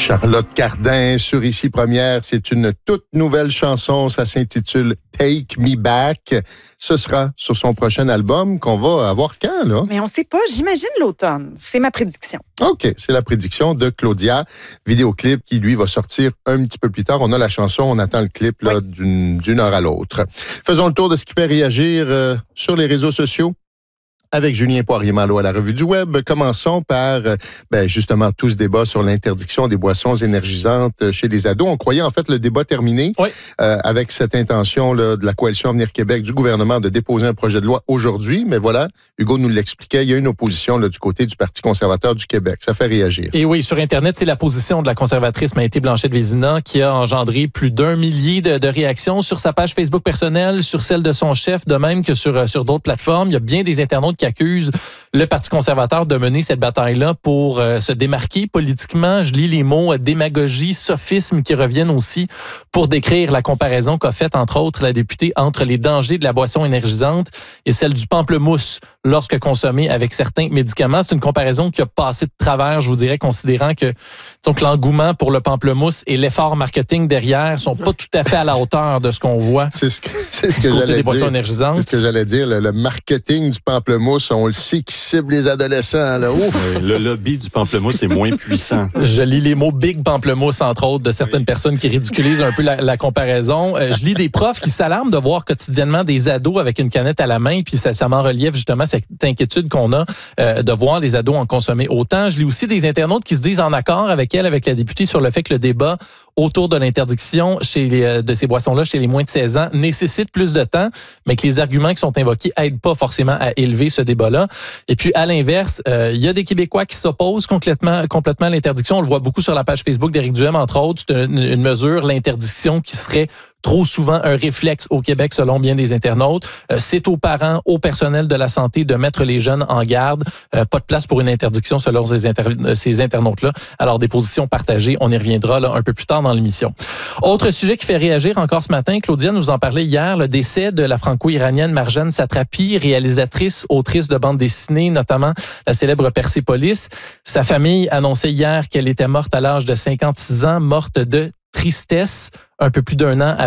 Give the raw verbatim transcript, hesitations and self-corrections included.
Charlotte Cardin sur Ici Première, c'est une toute nouvelle chanson, ça s'intitule Take Me Back. Ce sera sur son prochain album qu'on va avoir quand, là? Mais on sait pas, j'imagine l'automne. C'est ma prédiction. OK, c'est la prédiction de Claudia. Vidéoclip qui, lui, va sortir un petit peu plus tard. On a la chanson, on attend le clip là, oui. d'une, d'une heure à l'autre. Faisons le tour de ce qui fait réagir euh, sur les réseaux sociaux. Avec Julien Poirier-Malo à la Revue du Web. Commençons par ben, justement tout ce débat sur l'interdiction des boissons énergisantes chez les ados. On croyait en fait le débat terminé oui. euh, avec cette intention là, de la Coalition Avenir Québec du gouvernement de déposer un projet de loi aujourd'hui. Mais voilà, Hugo nous l'expliquait, il y a une opposition là, du côté du Parti conservateur du Québec. Ça fait réagir. Et oui, sur Internet, c'est la position de la conservatrice Maïté Blanchette-Vézina qui a engendré plus d'un millier de, de réactions sur sa page Facebook personnelle, sur celle de son chef, de même que sur, sur d'autres plateformes. Il y a bien des internautes qui accuse le Parti conservateur de mener cette bataille-là pour euh, se démarquer politiquement. Je lis les mots euh, démagogie, sophisme qui reviennent aussi pour décrire la comparaison qu'a faite, entre autres, la députée entre les dangers de la boisson énergisante et celle du pamplemousse lorsque consommé avec certains médicaments. C'est une comparaison qui a passé de travers, je vous dirais, considérant que, donc, l'engouement pour le pamplemousse et l'effort marketing derrière sont pas tout à fait à la hauteur de ce qu'on voit. C'est ce que, c'est ce que j'allais des boissons dire. énergisantes. C'est ce que j'allais dire. Le, le marketing du pamplemousse, on le sait qui cible les adolescents. Là. Ouf. Oui, le lobby du pamplemousse est moins puissant. Je lis les mots Big Pamplemousse, entre autres, de certaines oui. personnes qui ridiculisent un peu la, la comparaison. Euh, je lis des profs qui s'alarment de voir quotidiennement des ados avec une canette à la main, puis ça, ça m'en relief justement cette inquiétude qu'on a euh, de voir les ados en consommer autant. Je lis aussi des internautes qui se disent en accord avec elle, avec la députée, sur le fait que le débat autour de l'interdiction chez les, de ces boissons-là chez les moins de seize ans nécessite plus de temps, mais que les arguments qui sont invoqués aident pas forcément à élever ce débat-là. Et puis, à l'inverse, il euh, y a des Québécois qui s'opposent complètement, complètement à l'interdiction. On le voit beaucoup sur la page Facebook d'Éric Duhem, entre autres. C'est une, une mesure, l'interdiction, qui serait trop souvent un réflexe au Québec, selon bien des internautes. Euh, c'est aux parents, au personnel de la santé de mettre les jeunes en garde. Euh, pas de place pour une interdiction, selon ces, inter- ces internautes-là. Alors, des positions partagées, on y reviendra là, un peu plus tard dans l'émission. Autre sujet qui fait réagir encore ce matin, Claudia nous en parlait hier, le décès de la franco-iranienne Marjane Satrapi, réalisatrice, autrice de bande dessinée, notamment la célèbre Persépolis. Sa famille annonçait hier qu'elle était morte à l'âge de cinquante-six ans, morte de tristesse, un peu plus d'un an